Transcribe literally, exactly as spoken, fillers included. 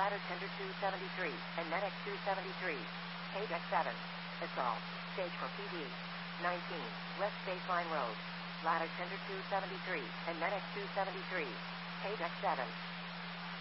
ladder tender two seventy-three, and Medic two seventy-three. Page X seven. Assault. Stage for P D. nineteen, West Baseline Road. Ladder tender two seventy-three, and Medic two seventy-three. Page X seven.